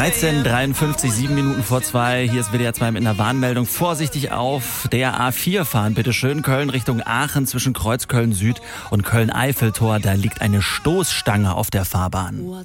13:53, 7 Minuten vor 2. Hier ist WDR 2 mit einer Warnmeldung. Vorsichtig auf der A4 fahren, bitte schön. Köln Richtung Aachen zwischen Kreuzköln Süd und Köln-Eiffeltor. Da liegt eine Stoßstange auf der Fahrbahn.